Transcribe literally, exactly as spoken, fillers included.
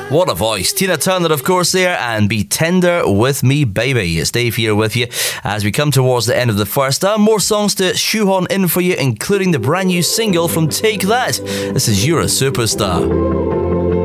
What a voice. Tina Turner, of course, there, and Be Tender With Me, Baby. It's Dave here with you as we come towards the end of the first hour. More songs to shoehorn in for you, including the brand new single from Take That. This is You're a Superstar.